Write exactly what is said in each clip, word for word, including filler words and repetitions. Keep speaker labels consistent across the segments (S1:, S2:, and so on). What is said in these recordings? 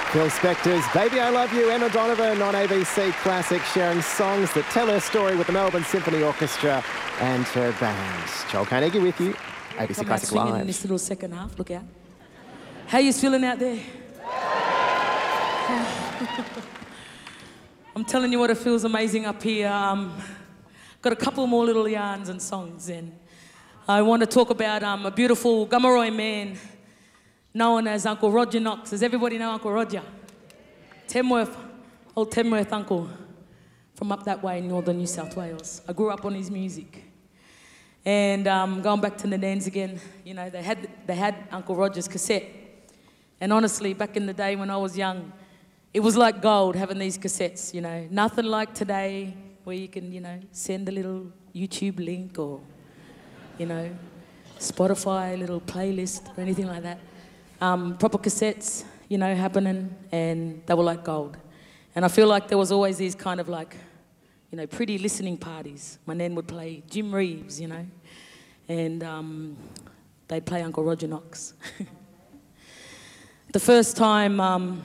S1: Phil Spector's Baby I Love You, Emma Donovan on A B C Classic, sharing songs that tell her story with the Melbourne Symphony Orchestra and her band. Joel Carnegie with you, A B C
S2: Come
S1: Classic
S2: out swinging
S1: Live.
S2: in this little second half, look out. How you feeling out there? I'm telling you what, it feels amazing up here. Um, got a couple more little yarns and songs, and I want to talk about um, a beautiful Gomeroi man known as Uncle Roger Knox. Does everybody know Uncle Roger? Tamworth, old Tamworth uncle from up that way in northern New South Wales. I grew up on his music. And um, going back to the Nans again, you know, they had, they had Uncle Roger's cassette. And honestly, back in the day when I was young, it was like gold having these cassettes, you know. Nothing like today where you can, you know, send a little YouTube link or, you know, Spotify, little playlist or anything like that. Um, proper cassettes, you know, happening, and they were like gold. And I feel like there was always these kind of like, you know, pretty listening parties. My nan would play Jim Reeves, you know, and um, they'd play Uncle Roger Knox. The first time um,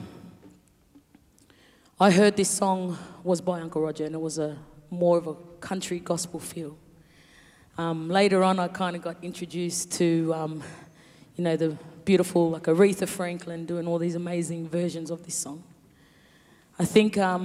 S2: I heard this song was by Uncle Roger, and it was a more of a country gospel feel. Um, later on, I kind of got introduced to, um, you know, the beautiful, like Aretha Franklin doing all these amazing versions of this song. I think um,